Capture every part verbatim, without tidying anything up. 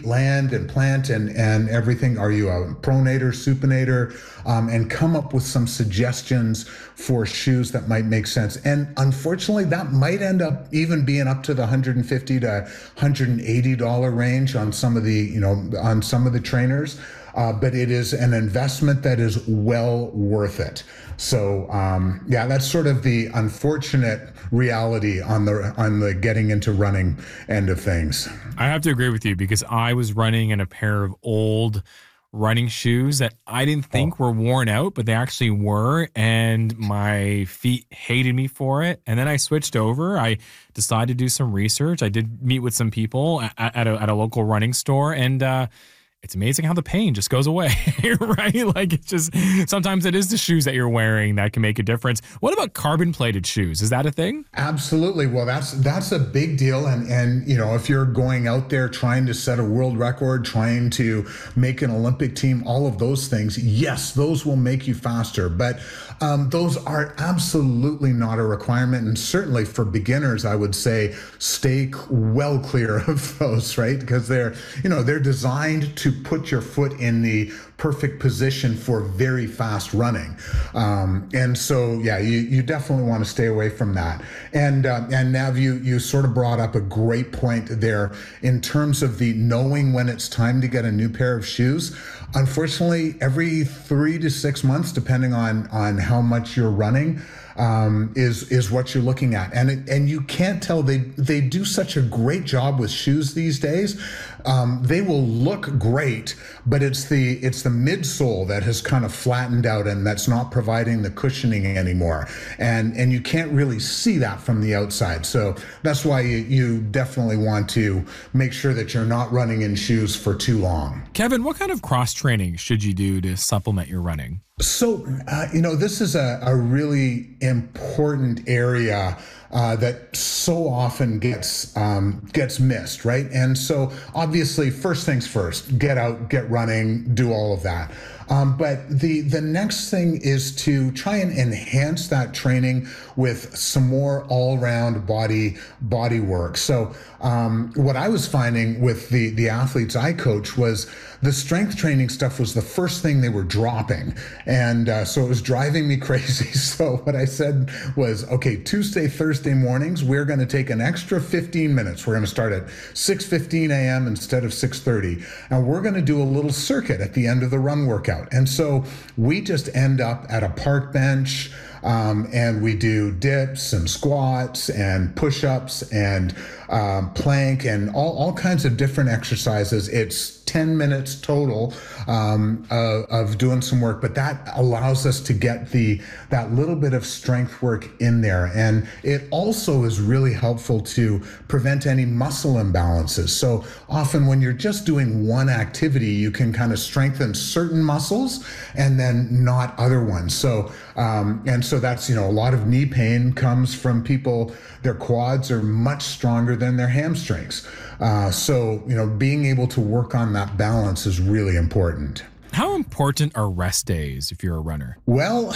eat land and plant and, and everything? Are you a pronator, supinator? Um, and come up with some suggestions for shoes that might make sense. And unfortunately, that might end up even being up to the one hundred fifty to one hundred eighty dollars range on some of the, you know, on some of the trainers. Uh, but it is an investment that is well worth it. So um, yeah, that's sort of the unfortunate reality on the on the getting into running end of things. I have to agree with you because I was running in a pair of old running shoes that I didn't think oh. were worn out, but they actually were, and my feet hated me for it. And then I switched over. I decided to do some research. I did meet with some people at, at, a, at a local running store, and uh, it's amazing how the pain just goes away, right? Like it's just, sometimes it is the shoes that you're wearing that can make a difference. What about carbon plated shoes? Is that a thing? Absolutely. Well, that's, that's a big deal. And, and, you know, if you're going out there trying to set a world record, trying to make an Olympic team, all of those things, yes, those will make you faster, but um, those are absolutely not a requirement. And certainly for beginners, I would say stay well clear of those, right? Because they're, you know, they're designed to put your foot in the perfect position for very fast running. Um, and so, yeah, you, you definitely want to stay away from that. And uh, and Nav, you, you sort of brought up a great point there in terms of the knowing when it's time to get a new pair of shoes. Unfortunately, every three to six months, depending on, on how much you're running, um, is is what you're looking at. And it, and you can't tell, they, they do such a great job with shoes these days. Um, they will look great, but it's the it's the midsole that has kind of flattened out and that's not providing the cushioning anymore. And and you can't really see that from the outside. So that's why you, you definitely want to make sure that you're not running in shoes for too long. Kevin, what kind of cross training should you do to supplement your running? So, uh, you know, this is a, a really important area uh, that so often gets um, gets missed, right? And so obviously, first things first, get out, get running, do all of that. Um, but the, the next thing is to try and enhance that training with some more all-round body body work. So um, what I was finding with the, the athletes I coach was the strength training stuff was the first thing they were dropping. And uh, so it was driving me crazy. So what I said was, okay, Tuesday, Thursday mornings, we're going to take an extra fifteen minutes. We're going to start at six fifteen a.m. instead of six thirty. And we're going to do a little circuit at the end of the run workout. And so we just end up at a park bench, um, and we do dips and squats and push-ups and um, plank and all, all kinds of different exercises. It's ten minutes total um, uh, of doing some work, but that allows us to get the that little bit of strength work in there. And it also is really helpful to prevent any muscle imbalances. So often when you're just doing one activity, you can kind of strengthen certain muscles and then not other ones. So um, and so that's, you know, a lot of knee pain comes from people, their quads are much stronger than their hamstrings. Uh, so, you know, being able to work on that balance is really important. How important are rest days if you're a runner? Well,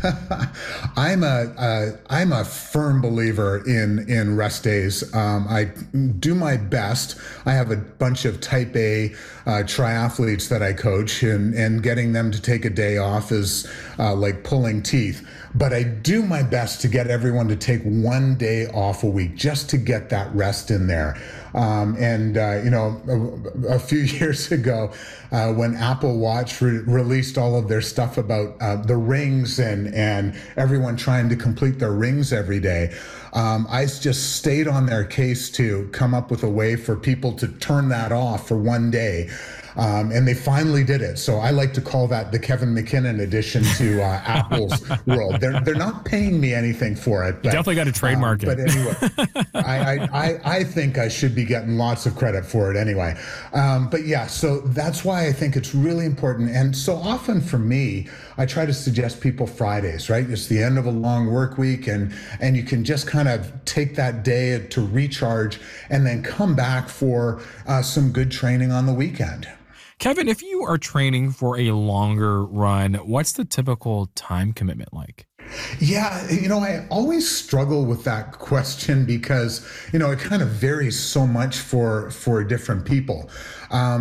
I'm a, a I'm a firm believer in in rest days. Um, I do my best. I have a bunch of type A uh, triathletes that I coach, and and getting them to take a day off is uh, like pulling teeth. But I do my best to get everyone to take one day off a week just to get that rest in there. Um, and, uh, you know, a, a few years ago, uh, when Apple Watch re- released all of their stuff about uh, the rings and, and everyone trying to complete their rings every day, um, I just stayed on their case to come up with a way for people to turn that off for one day. Um, and they finally did it. So I like to call that the Kevin McKinnon edition to uh, Apple's world. They're they're not paying me anything for it. But, you definitely got to trademark um, it. But anyway, I, I, I think I should be getting lots of credit for it anyway. Um, but yeah, so that's why I think it's really important. And so often for me, I try to suggest people Fridays, right? It's the end of a long work week, and and you can just kind of take that day to recharge and then come back for uh, some good training on the weekend. Kevin, if you are training for a longer run, what's the typical time commitment like? Yeah, you know, I always struggle with that question because, you know, it kind of varies so much for for different people. Um,